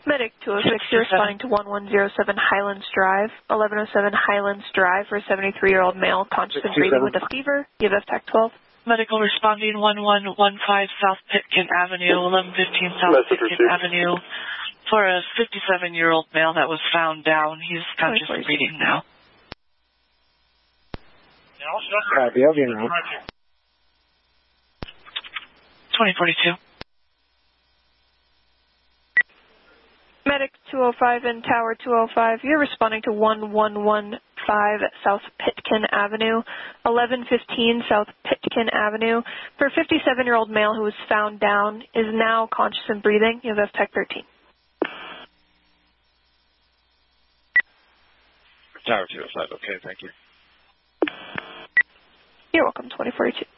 Medic 206, you're responding to 1107 Highlands Drive, 1107 Highlands Drive for a 73-year-old male, conscious and breathing with a fever. You have FTAC 12. Medical responding 1115 South Pitkin Avenue, 1115 South Pitkin Avenue for a 57-year-old male that was found down. He's conscious and breathing now. Copy, I'll be around. 2042. Medic 205 and Tower 205, you're responding to 1115 South Pitkin Avenue, 1115 South Pitkin Avenue for a 57-year-old male who was found down, is now conscious and breathing. You have FTAC 13. Tower 205, okay, thank you. You're welcome, 2042.